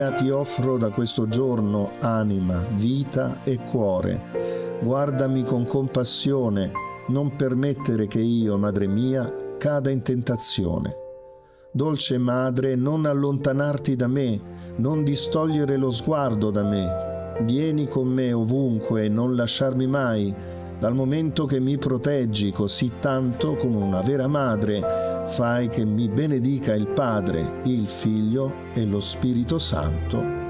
Ti offro da questo giorno anima, vita e cuore. Guardami con compassione, non permettere che io, Madre mia, cada in tentazione. Dolce Madre, non allontanarti da me, non distogliere lo sguardo da me. Vieni con me ovunque e non lasciarmi mai, dal momento che mi proteggi così tanto come una vera madre. Fai che mi benedica il Padre, il Figlio e lo Spirito Santo.